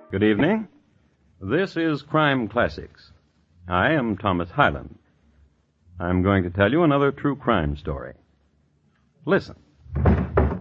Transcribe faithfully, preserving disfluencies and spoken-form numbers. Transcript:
Good evening. This is Crime Classics. I am Thomas Hyland. I'm going to tell you another true crime story. Listen.